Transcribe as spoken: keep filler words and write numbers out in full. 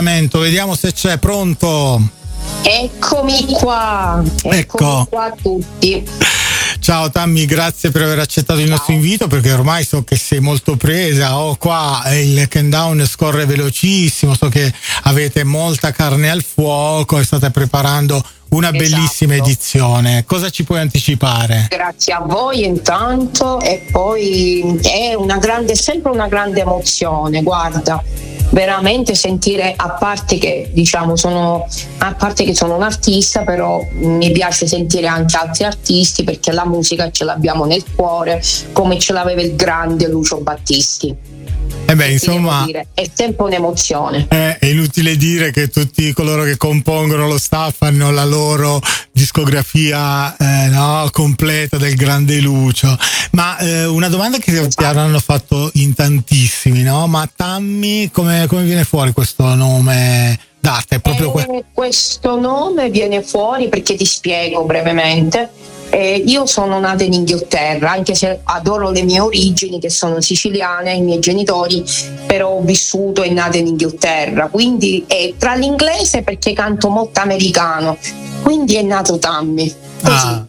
Vediamo se c'è, pronto? Eccomi qua, eccomi ecco qua a tutti. Ciao Tammy, grazie per aver accettato il Ciao. nostro invito, perché ormai so che sei molto presa. Oh, qua il countdown scorre velocissimo, so che avete molta carne al fuoco e state preparando una Esatto. bellissima edizione. Cosa ci puoi anticipare? Grazie a voi intanto, e poi è una grande, sempre una grande emozione, guarda. Veramente sentire, a parte che diciamo sono a parte che sono un artista, però mi piace sentire anche altri artisti, perché la musica ce l'abbiamo nel cuore, come ce l'aveva il grande Lucio Battisti. Eh beh, insomma, dire, è sempre un'emozione. Eh, è inutile dire che tutti coloro che compongono lo staff hanno la loro discografia eh, no, completa del grande Lucio. Ma eh, una domanda che Esatto. ti avranno fatto in tantissimi, no? Ma Tammy, come, come viene fuori questo nome d'arte? È proprio que- Eh, questo nome viene fuori perché ti spiego brevemente. Eh, io sono nata in Inghilterra, anche se adoro le mie origini che sono siciliane, i miei genitori, però ho vissuto e nata in Inghilterra, quindi è tra l'inglese, perché canto molto americano, quindi è nato Tammy. Così. Ah,